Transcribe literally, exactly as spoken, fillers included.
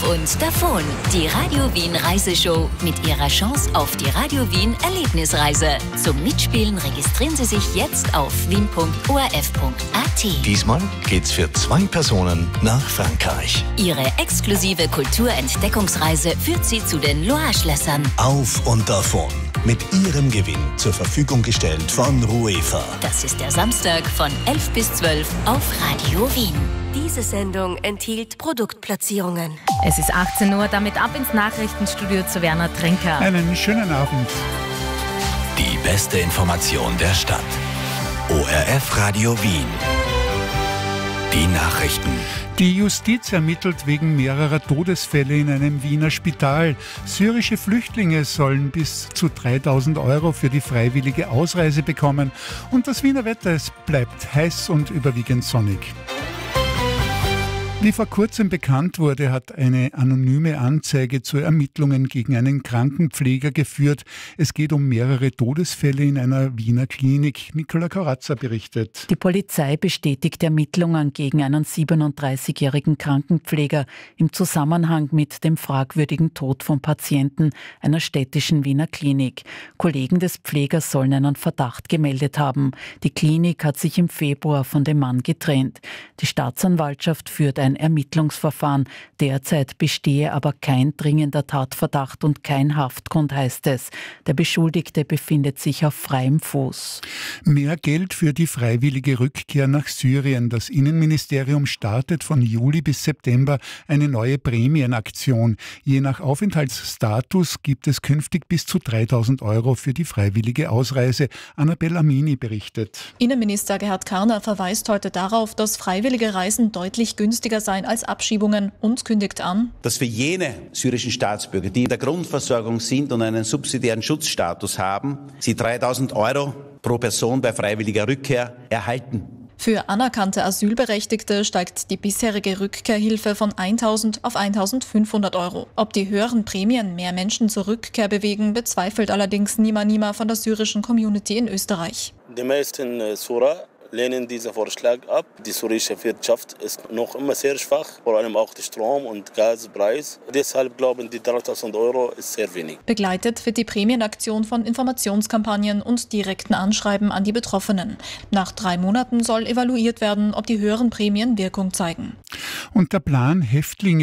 Auf und davon. Die Radio Wien Reiseshow mit ihrer Chance auf die Radio Wien Erlebnisreise. Zum Mitspielen registrieren Sie sich jetzt auf wien punkt o r f punkt a t. Diesmal geht's für zwei Personen nach Frankreich. Ihre exklusive Kulturentdeckungsreise führt Sie zu den Loire-Schlössern. Auf und davon. Mit Ihrem Gewinn zur Verfügung gestellt von Ruefa. Das ist der Samstag von elf bis zwölf auf Radio Wien. Diese Sendung enthielt Produktplatzierungen. Es ist achtzehn Uhr, damit ab ins Nachrichtenstudio zu Werner Trinker. Einen schönen Abend. Die beste Information der Stadt. O R F Radio Wien. Die Nachrichten. Die Justiz ermittelt wegen mehrerer Todesfälle in einem Wiener Spital. Syrische Flüchtlinge sollen bis zu dreitausend Euro für die freiwillige Ausreise bekommen. Und das Wiener Wetter, es bleibt heiß und überwiegend sonnig. Wie vor kurzem bekannt wurde, hat eine anonyme Anzeige zu Ermittlungen gegen einen Krankenpfleger geführt. Es geht um mehrere Todesfälle in einer Wiener Klinik. Nicola Corazza berichtet. Die Polizei bestätigt Ermittlungen gegen einen siebenunddreißigjährigen Krankenpfleger im Zusammenhang mit dem fragwürdigen Tod von Patienten einer städtischen Wiener Klinik. Kollegen des Pflegers sollen einen Verdacht gemeldet haben. Die Klinik hat sich im Februar von dem Mann getrennt. Die Staatsanwaltschaft führt ein Ermittlungsverfahren. Derzeit bestehe aber kein dringender Tatverdacht und kein Haftgrund, heißt es. Der Beschuldigte befindet sich auf freiem Fuß. Mehr Geld für die freiwillige Rückkehr nach Syrien. Das Innenministerium startet von Juli bis September eine neue Prämienaktion. Je nach Aufenthaltsstatus gibt es künftig bis zu dreitausend Euro für die freiwillige Ausreise. Annabel Amini berichtet. Innenminister Gerhard Karner verweist heute darauf, dass freiwillige Reisen deutlich günstiger sein als Abschiebungen und kündigt an, dass für jene syrischen Staatsbürger, die in der Grundversorgung sind und einen subsidiären Schutzstatus haben, sie dreitausend Euro pro Person bei freiwilliger Rückkehr erhalten. Für anerkannte Asylberechtigte steigt die bisherige Rückkehrhilfe von eintausend auf eintausendfünfhundert Euro. Ob die höheren Prämien mehr Menschen zur Rückkehr bewegen, bezweifelt allerdings Nima Nima von der syrischen Community in Österreich. Die meisten äh, Syrer lehnen diesen Vorschlag ab. Die syrische Wirtschaft ist noch immer sehr schwach, vor allem auch der Strom- und Gaspreis. Deshalb glauben die dreitausend Euro ist sehr wenig. Begleitet wird die Prämienaktion von Informationskampagnen und direkten Anschreiben an die Betroffenen. Nach drei Monaten soll evaluiert werden, ob die höheren Prämien Wirkung zeigen. Und der Plan, Häftlinge